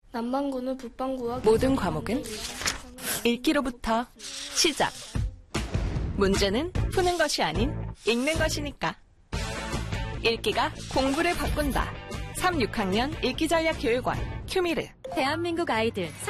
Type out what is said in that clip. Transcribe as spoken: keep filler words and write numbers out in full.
남반구는 북반구와 모든 과목은 읽기로부터 시작. 문제는 푸는 것이 아닌 읽는 것이니까. 읽기가 공부를 바꾼다. 삼, 육 학년 읽기전략교육원 큐미르. 대한민국 아이들